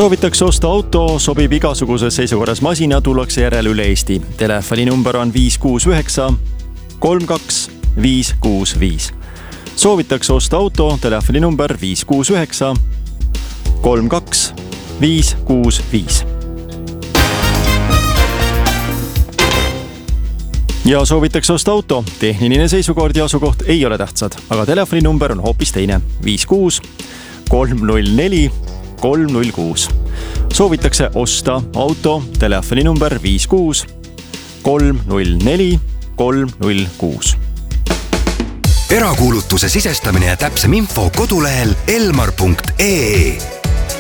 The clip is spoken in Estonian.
Soovitakse osta auto, sobib igasuguses seisukorras masina, tullakse järele üle Eesti. Telefoninumber on 569 32 565. Soovitakse osta auto, telefoninumber 569 32 565. Ja soovitakse osta auto, tehniline seisukord ja asukoht ei ole tähtsad, aga telefoninumber on hoopis teine 56 304 306. Soovitakse osta auto, telefoninumber 56 304 306. Erakuulutuse sisestamine ja täpsem info kodulehel elmar.ee.